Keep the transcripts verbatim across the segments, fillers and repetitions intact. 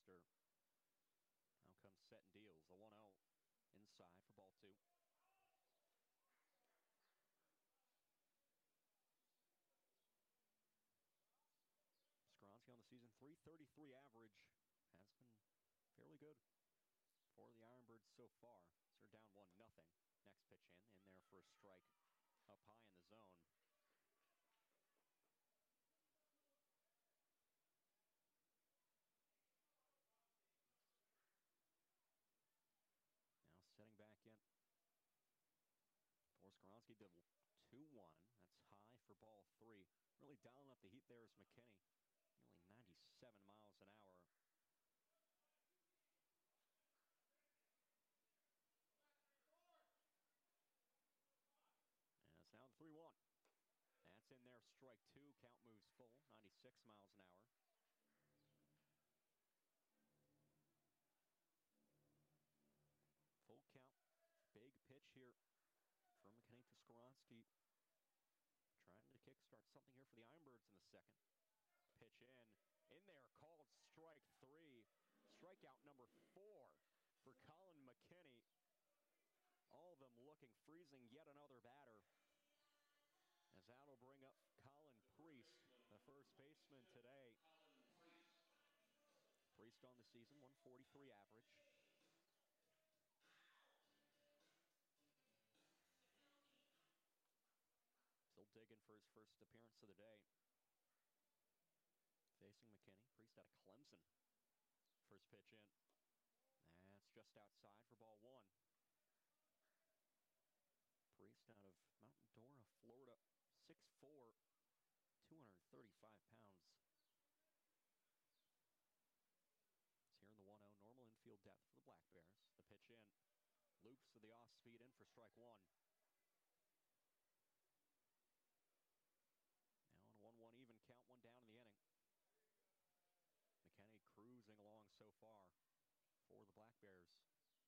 faster. Now comes set and deals. The one oh inside for ball two. Skronsky on the season, three thirty-three average. Has been fairly good for the Ironbirds so far. So they're down one nothing. Next pitch in, in there for a strike up high in the zone. Now setting back in for Skronsky, the two one. That's high for ball three. Really dialing up the heat there is McKinney. Nearly ninety-seven miles an hour. And it's now the three one. That's in there, strike two. Count moves full, ninety-six miles an hour. Full count. Big pitch here from McKinney to Skronsky. Trying to kickstart something here for the Ironbirds in the second. Pitch in. In there, called strike three. Strikeout number four for Colin McKinney. All of them looking freezing. Yet another batter. As that'll bring up Colin Priest, the first baseman today. Priest on the season, one forty-three average. Still digging for his first appearance of the day. Facing McKinney. Priest out of Clemson. First pitch in. That's just outside for ball one. Priest out of Mountain Dora, Florida. six foot four, two hundred thirty-five pounds. It's here in the one oh. Normal infield depth for the Black Bears. The pitch in. Loops to the off speed in for strike one. Now on a one one even count, one down in the inning. McKinney cruising along so far for the Black Bears.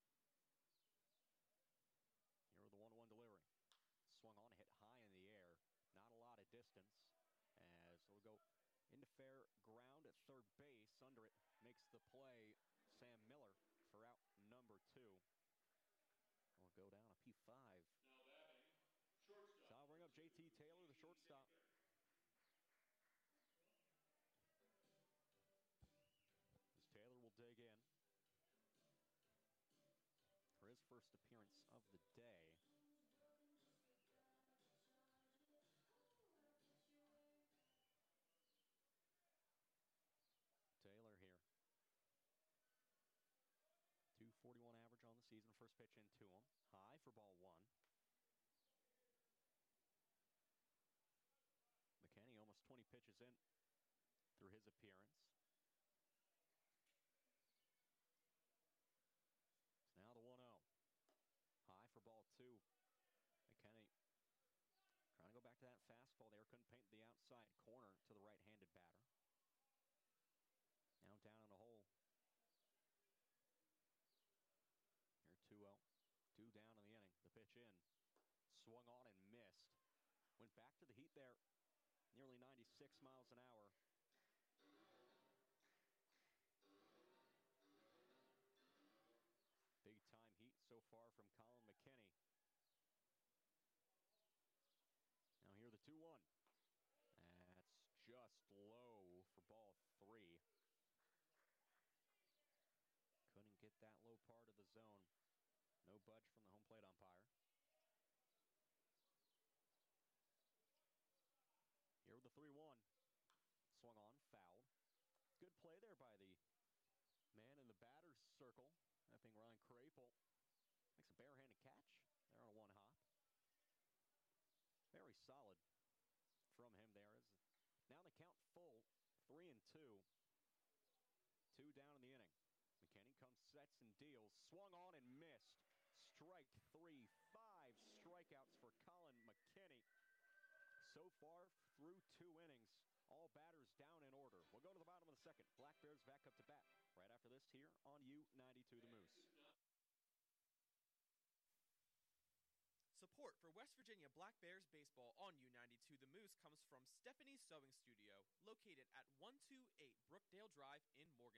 Here with the one one delivery. Swung on, hit high in the air. Not a lot of distance. As we'll go into fair ground at third base. Under it makes the play Sam Miller for out number two. We'll go down a P five. Now batting, shortstop. So I'll bring up J T Taylor, the shortstop. As Taylor will dig in for his first appearance of the day. Taylor here. two forty-one average on the season. First pitch into him. High for ball one. McKinney almost twenty pitches in through his appearance. It's now the one oh. High for ball two. McKinney trying to go back to that fastball there. Couldn't paint the outside corner to the right-handed batter. Now down in the hole. Here two oh. Two down in the inning. The pitch in. Swung on and missed. Went back to the heat there. Nearly ninety-six miles an hour. Big time heat so far from Colin McKinney. Now here the two one. That's just low for ball three. Couldn't get that low part of the zone. No budge from the home plate umpire. Here with the three one. Swung on, fouled. Good play there by the man in the batter's circle. That being Ryan Krapel. Makes a barehanded catch there on a one hop. Very solid from him there. Is now the count full, three and two. Two down in the inning. McKinney comes, sets and deals. Swung on and missed. Strike three. Five strikeouts for Colin McKinney. So far through two innings, all batters down in order. We'll go to the bottom of the second. Black Bears back up to bat right after this here on U ninety-two The Moose. Support for West Virginia Black Bears baseball on U ninety-two The Moose comes from Stephanie's Sewing Studio, located at one two eight Brookdale Drive in Morgan.